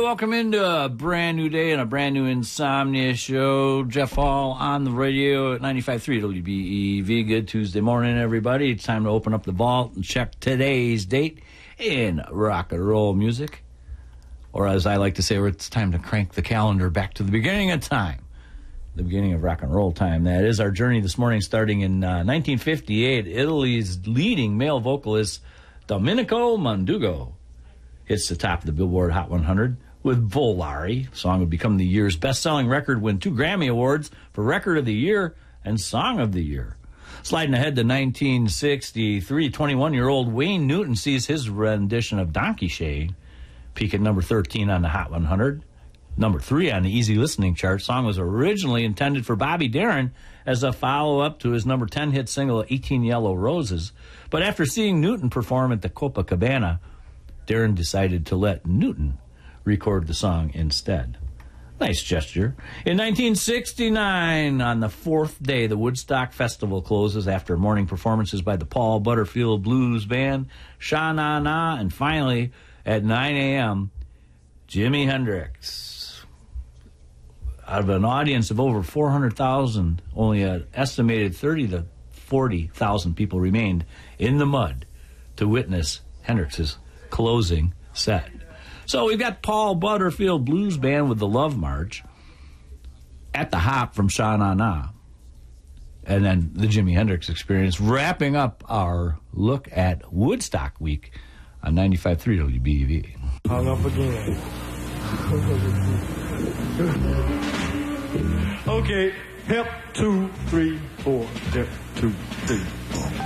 welcome into a brand new day and a brand new Insomnia show. Jeff Hall on the radio at 95.3 WBEV. Good Tuesday morning, everybody. It's time to open up the vault and check today's date in rock and roll music. Or as I like to say, it's time to crank the calendar back to the beginning of time. The beginning of rock and roll time. That is our journey this morning, starting in 1958. Italy's leading male vocalist, Domenico Mondugo, hits the top of the Billboard Hot 100 with Volare. The song would become the year's best-selling record, win 2 Grammy Awards for Record of the Year and Song of the Year. Sliding ahead to 1963, 21-year-old Wayne Newton sees his rendition of Donkey Shade peak at number 13 on the Hot 100. Number 3 on the Easy Listening chart. Song was originally intended for Bobby Darin as a follow-up to his number 10 hit single, 18 Yellow Roses. But after seeing Newton perform at the Copacabana, Darin decided to let Newton record the song instead. Nice gesture. In 1969, on the 4th day, the Woodstock Festival closes after morning performances by the Paul Butterfield Blues Band, Sha Na Na, and finally, at 9 a.m., Jimi Hendrix. Out of an audience of over 400,000, only an estimated 30 to 40,000 people remained in the mud to witness Hendrix's closing set. So we've got Paul Butterfield Blues Band with the Love March, At the Hop from Sha Na Na, and then the Jimi Hendrix Experience, wrapping up our look at Woodstock Week on 95.3 WBEV. Hung up again. Okay, hip, 2, 3, 4, hip, 2, 3, 4.